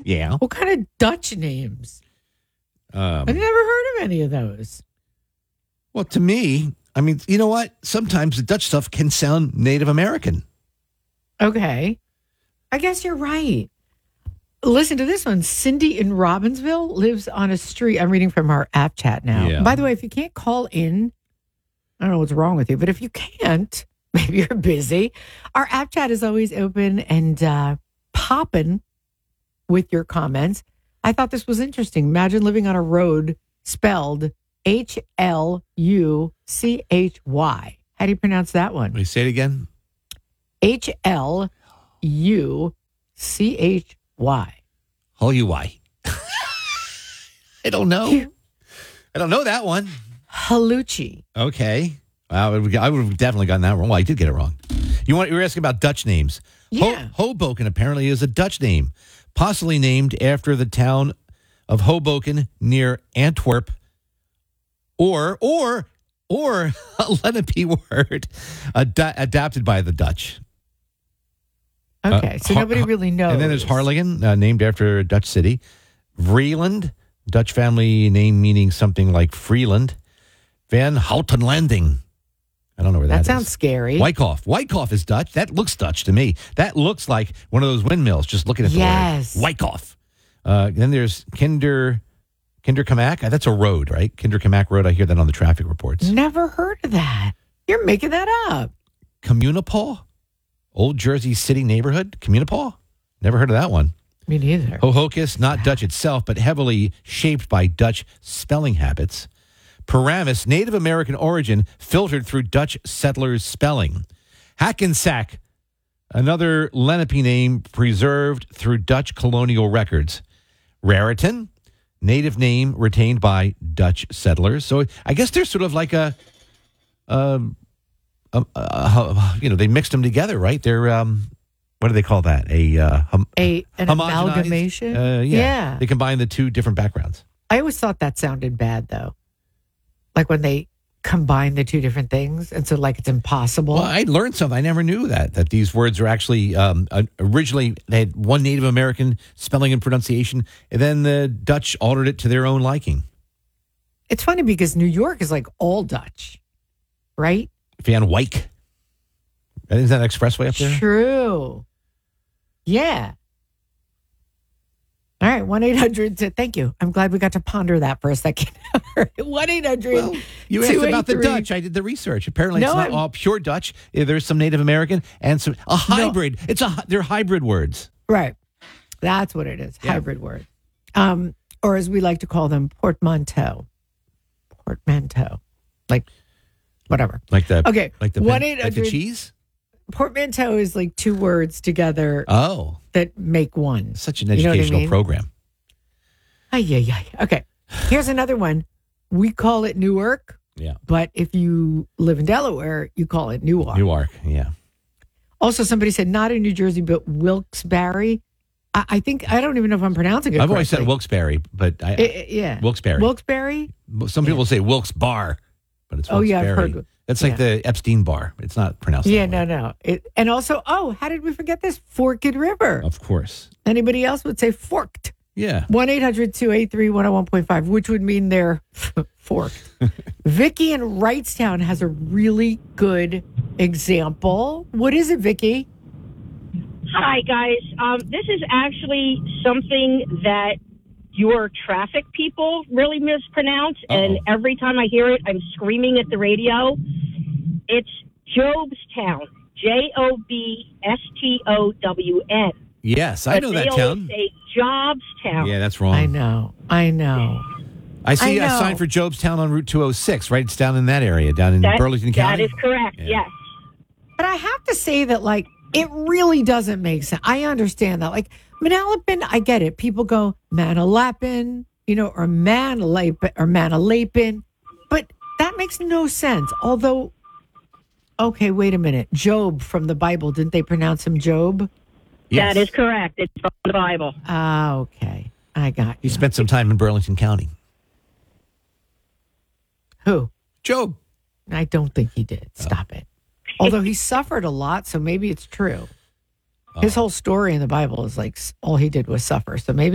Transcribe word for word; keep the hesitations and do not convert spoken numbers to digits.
Yeah. What kind of Dutch names? Um, I've never heard of any of those. well, to me, I mean, you know what? Sometimes the Dutch stuff can sound Native American. Okay. I guess you're right. Listen to this one. Cindy in Robbinsville lives on a street. I'm reading from our app chat now. Yeah. By the way, if you can't call in, I don't know what's wrong with you, but if you can't, maybe you're busy. Our app chat is always open and uh, popping with your comments. I thought this was interesting. Imagine living on a road spelled H L U C H Y. How do you pronounce that one? Let me say it again. H L U C H Y. Hole you why? I don't know. I don't know that one. Haluchi. Okay. I would, I would have definitely gotten that wrong. Well, I did get it wrong. You want? You were asking about Dutch names. Yeah. Ho- Hoboken apparently is a Dutch name, possibly named after the town of Hoboken near Antwerp, or or or a Lenape word ad- adapted by the Dutch. Okay, Uh, so Har- nobody really knows. And then there's Harlingen, uh, named after a Dutch city. Vreeland, Dutch family name meaning something like Freeland. Van Houten Landing. I don't know where that, That is. sounds scary. Wyckoff. Wyckoff is Dutch. That looks Dutch to me. That looks like one of those windmills, just looking at the Yes. word. Wyckoff. Uh, then there's Kinder, Kinderkamak. Uh, That's a road, right? Kinderkamak Road. I hear that on the traffic reports. Never heard of that. You're making that up. Communipaw? Old Jersey City neighborhood? Communipaw? Never heard of that one. Me neither. Hohokus, not Dutch itself, but heavily shaped by Dutch spelling habits. Paramus, Native American origin, filtered through Dutch settlers' spelling. Hackensack, another Lenape name preserved through Dutch colonial records. Raritan, native name retained by Dutch settlers. So I guess they're sort of like a, um, a, a, a you know, they mixed them together, right? They're, um, what do they call that? A, uh, hum, A an homogenized? amalgamation. Uh, yeah. Yeah. They combine the two different backgrounds. I always thought that sounded bad, though. Like when they combine the two different things, and so like it's impossible. Well, I learned something. I never knew that, that these words are actually um, uh, originally, they had one Native American spelling and pronunciation, and then the Dutch altered it to their own liking. It's funny because New York is like all Dutch, right? Van Wyck. Isn't that an expressway up there? True. Yeah. All right, one eight hundred. Thank you. I'm glad we got to ponder that for a second. one eight hundred. Well, you asked about the Dutch. I did the research. Apparently, No, it's not I'm- all pure Dutch. Uh, There's some Native American and some a hybrid. It's a they're hybrid words. Right. That's what it is. Yeah. Hybrid word. Um, or as we like to call them, portmanteau. Portmanteau. Like, whatever. Like the Okay, like the one pen- eight like the hundred cheese. Portmanteau is like two words together Oh, that make one. such an You know what I educational mean? program. Ay, ay, ay. Okay. Here's another one. We call it Newark, Yeah, but if you live in Delaware, you call it Newark. Newark. Yeah. Also, somebody said not in New Jersey, but Wilkes-Barre. I, I think, I don't even know if I'm pronouncing it I've always said correctly. Wilkes-Barre, but I, I- I- yeah. Wilkes-Barre. Wilkes-Barre? Some people say Wilkes Bar, but it's Oh, yeah, I've Wilkes-Barre. heard- That's like yeah. the Epstein Bar. It's not pronounced. Yeah, that way. no, no. It, and also, oh, how did we forget this? Forked River. Of course. Anybody else would say forked. Yeah. one eight hundred two eight three one oh one point five, which would mean they're forked. Vicky in Wrightstown has a really good example. What is it, Vicky? Hi, guys. Um, this is actually something that your traffic people really mispronounce, Uh-oh. and every time I hear it, I'm screaming at the radio. It's Jobstown, J O B S T O W N. Yes, I But know they that always town. say Jobstown. Yeah, that's wrong. I know. I know. I see I a know. sign for Jobstown on Route two oh six, right? It's down in that area, down in That- Burlington County. That is correct, Yeah. yes. But I have to say that, like, it really doesn't make sense. I understand that. Like, Manalapan, I get it. People go Manalapan, you know, or Manalapan, or Manalapan. But that makes no sense. Although, okay, wait a minute. Job from the Bible, didn't they pronounce him Job? Yes. That is correct. It's from the Bible. Ah, okay. I got He you. spent some time in Burlington County. Who? Job. I don't think he did. Stop it. Although he suffered a lot, so maybe it's true. His whole story in the Bible is like all he did was suffer. So maybe